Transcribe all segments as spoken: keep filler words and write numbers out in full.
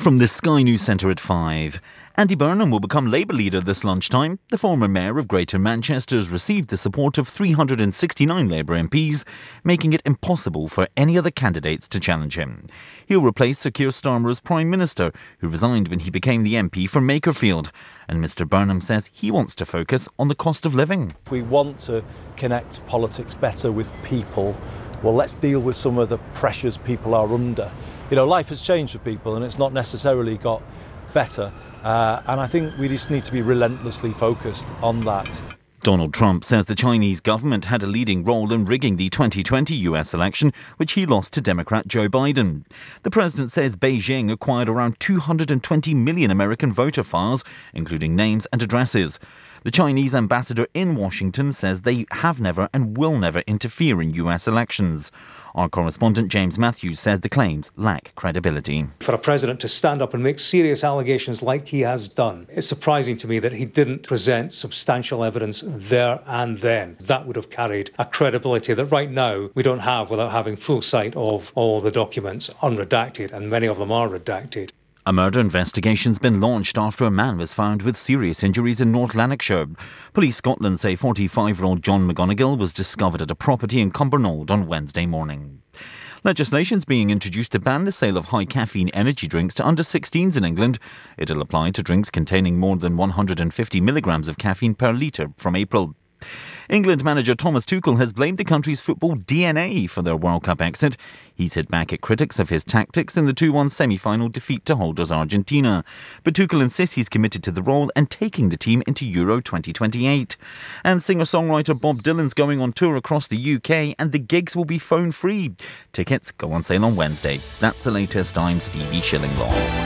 From the Sky News Centre at five. Andy Burnham will become Labour leader this lunchtime. The former mayor of Greater Manchester has received the support of three hundred sixty-nine Labour M Ps, making it impossible for any other candidates to challenge him. He'll replace Sir Keir Starmer as Prime Minister, who resigned when he became the M P for Makerfield. And Mr Burnham says he wants to focus on the cost of living. We want to connect politics better with people. Well, let's deal with some of the pressures people are under. You know, life has changed for people and it's not necessarily got better. Uh, and I think we just need to be relentlessly focused on that. Donald Trump says the Chinese government had a leading role in rigging the twenty twenty U S election, which he lost to Democrat Joe Biden. The president says Beijing acquired around two hundred twenty million American voter files, including names and addresses. The Chinese ambassador in Washington says they have never and will never interfere in U S elections. Our correspondent James Matthews says the claims lack credibility. For a president to stand up and make serious allegations like he has done, it's surprising to me that he didn't present substantial evidence there and then. That would have carried a credibility that right now we don't have without having full sight of all the documents unredacted, and many of them are redacted. A murder investigation's been launched after a man was found with serious injuries in North Lanarkshire. Police Scotland say forty-five-year-old John McGonigal was discovered at a property in Cumbernauld on Wednesday morning. Legislation's being introduced to ban the sale of high-caffeine energy drinks to under sixteens in England. It'll apply to drinks containing more than one hundred fifty milligrams of caffeine per litre from April. England manager Thomas Tuchel has blamed the country's football D N A for their World Cup exit. He's hit back at critics of his tactics in the two one semi-final defeat to holders Argentina. But Tuchel insists he's committed to the role and taking the team into Euro twenty twenty-eight. And singer-songwriter Bob Dylan's going on tour across the U K and the gigs will be phone-free. Tickets go on sale on Wednesday. That's the latest. I'm Stevie Shillinglaw.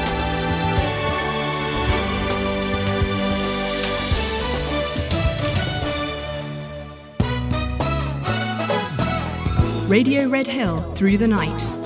Radio Red Hill through the night.